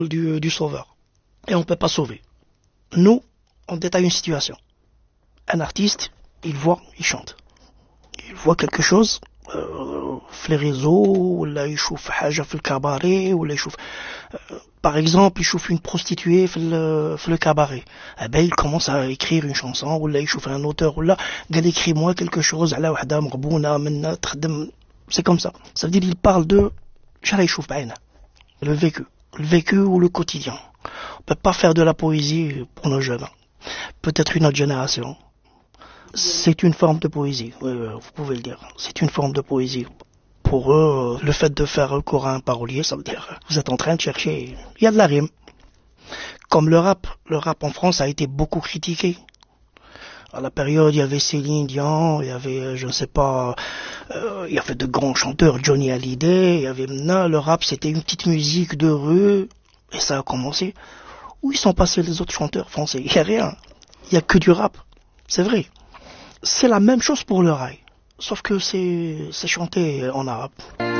du sauveur. Et on ne peut pas sauver. Nous, on détaille une situation. Un artiste, il voit, il chante. Il voit quelque chose في les réseaux, ولا يشوف حاجة في الكباري, ولا يشوف par exemple, يشوف une prostituée في le cabaret. Eh ben, il commence à écrire une chanson, ولا يشوف un auteur, ولا قال écris-moi quelque chose على وحدة مغبونة منا تخدم. C'est comme ça. Ça veut dire il parle de شرا يشوف بعينه. Le vécu ou le quotidien. On peut pas faire de la poésie pour nos jeunes. Peut-être une autre génération. C'est une forme de poésie, oui, vous pouvez le dire. C'est une forme de poésie. Pour eux, le fait de faire recours à un parolier, ça veut dire vous êtes en train de chercher. Il y a de la rime. Comme le rap en France a été beaucoup critiqué. À la période, il y avait Céline Dion, il y avait, je ne sais pas, il y avait de grands chanteurs, Johnny Hallyday, il y avait non, le rap c'était une petite musique de rue, et ça a commencé. Où ils sont passés les autres chanteurs français? Il n'y a rien. Il n'y a que du rap. C'est vrai. C'est la même chose pour le rail, sauf que c'est chanté en arabe.